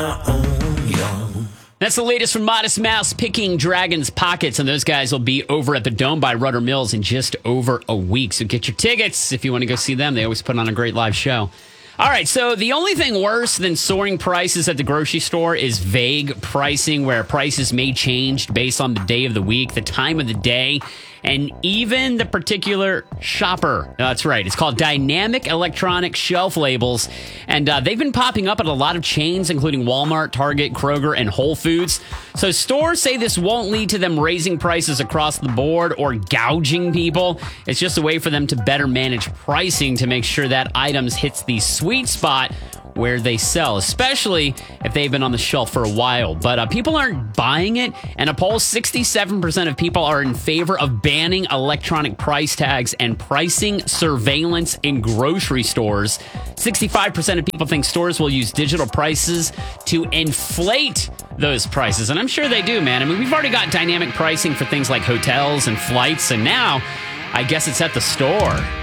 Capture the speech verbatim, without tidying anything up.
That's the latest from Modest Mouse picking Dragon's Pockets, and those guys will be over at the Dome by Rudder Mills in just over a week. So get your tickets if you want to go see them. They always put on a great live show. All right, so the only thing worse than soaring prices at the grocery store is vague pricing, where prices may change based on the day of the week, the time of the day, and even the particular shopper. That's right. It's called dynamic electronic shelf labels, and uh, they've been popping up at a lot of chains, including Walmart, Target, Kroger, and Whole Foods. So stores say this won't lead to them raising prices across the board or gouging people. It's just a way for them to better manage pricing to make sure that items hits the sweet spot where they sell, especially if they've been on the shelf for a while. But uh, people aren't buying it, and a poll, sixty-seven percent of people are in favor of banning electronic price tags and pricing surveillance in grocery stores. sixty-five percent of people think stores will use digital prices to inflate those prices, and I'm sure they do, man. I mean, we've already got dynamic pricing for things like hotels and flights, and now I guess it's at the store.